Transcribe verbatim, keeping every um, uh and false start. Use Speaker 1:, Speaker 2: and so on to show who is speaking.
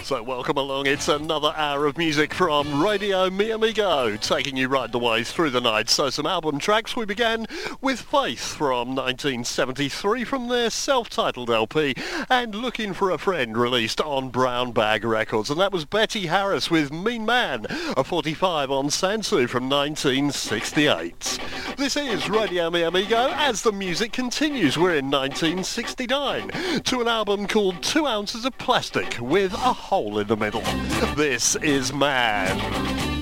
Speaker 1: So welcome along, it's another hour of music from Radio Mi Amigo, taking you right the way through the night. So some album tracks. We began with Faith from nineteen seventy-three from their self-titled L P, and Looking for a Friend released on Brown Bag Records. And that was Betty Harris with Mean Man, a forty-five on Sansu from nineteen sixty-eight. This is Radio Mi Amigo as the music continues. We're in nineteen sixty-nine to an album called Two Ounces of Plastic with a hole in the middle. This is Man.